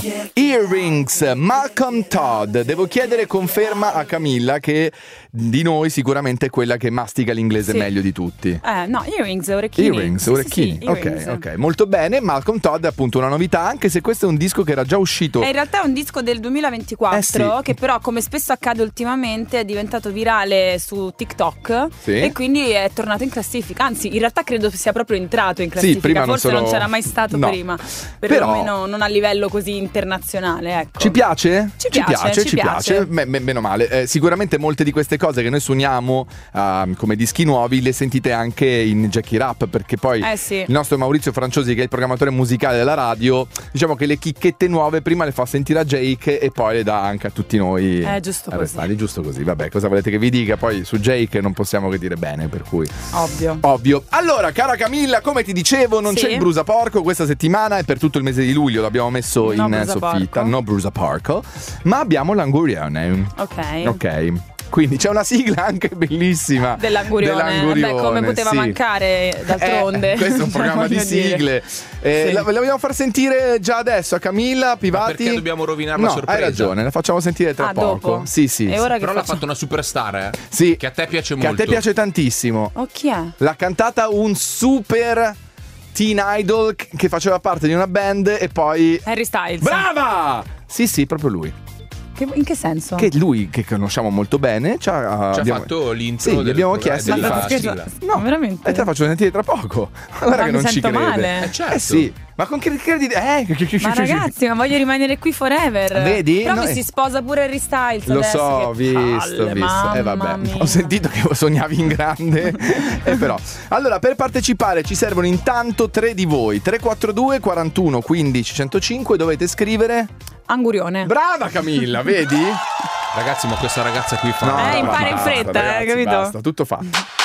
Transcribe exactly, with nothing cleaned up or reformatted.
Earrings, Malcolm Todd. Devo chiedere conferma a Camilla che di noi sicuramente è quella che mastica l'inglese sì. meglio di tutti. Eh, no, earrings, orecchini. Earrings, sì, orecchini. Sì, sì, ok, earrings. ok, molto bene. Malcolm Todd è appunto una novità, anche se questo è un disco che era già uscito. E in realtà è un disco del duemilaventiquattro, eh sì. che però, come spesso accade ultimamente, è diventato virale su TikTok, sì. e quindi è tornato in classifica. Anzi, in realtà credo sia proprio entrato in classifica. Sì, prima forse non, non, solo... c'era mai stato no. prima, Però... perlomeno non a livello così internazionale, ecco. Ci piace? Ci piace, ci piace, ci ci piace. piace. Me- me- meno male. Eh, sicuramente molte di queste cose che noi suoniamo uh, come dischi nuovi le sentite anche in Jackie Rap, perché poi eh sì. il nostro Maurizio Franciosi, che è il programmatore musicale della radio, diciamo che le chicchette nuove prima le fa sentire a Jake e poi le dà anche a tutti noi. È giusto così. Restare, giusto così. Vabbè, cosa volete che vi dica? Poi su Jake non possiamo che dire bene, per cui ovvio. Ovvio. Allora, cara Camilla, come ti dicevo, non sì. c'è il Brusaporco questa settimana e per tutto il mese di luglio l'abbiamo messo no in soffitta, no Brusaporco, ma abbiamo l'angurione. Ok. Ok. Quindi c'è una sigla anche bellissima dell'angurione, dell'angurione. Beh, come poteva sì. mancare d'altronde. Eh, questo è un programma di sigle. Eh, sì. la, la vogliamo far sentire già adesso a Camilla Pivati? Ma perché dobbiamo rovinare la no, sorpresa? Hai ragione, la facciamo sentire tra ah, poco. Dopo? Sì, sì. E ora Però che l'ha faccio? fatto una superstar, eh? Sì. Che a te piace che molto. Che a te piace tantissimo. Oh, chi è? L'ha cantata un super teen idol che faceva parte di una band e poi Harry Styles. Brava! Sì, sì, proprio lui. Che, in che senso? Che lui, che conosciamo molto bene, ci ha, ci ha abbiamo, fatto l'intro. sì, gli abbiamo del, chiesto della di fare. sigla. No, veramente? E te la faccio sentire tra poco. Guarda ma che mi non ci sento crede. male. Eh, certo. Eh sì, ma con che crediti? Eh, ma ragazzi, ma voglio rimanere qui forever. Vedi? Però No, mi eh. si sposa pure Harry Styles. Lo adesso, so, ho che visto, palle, ho visto. Eh vabbè, mia. ho sentito che sognavi in grande. E però. Allora, per partecipare ci servono intanto tre di voi. tre quattro due quarantuno quindici centocinque, dovete scrivere Angurione. Brava Camilla, vedi? Ragazzi, ma questa ragazza qui fa. No, eh, impara in basta, fretta, ragazzi, eh, capito? Basta, tutto fatto.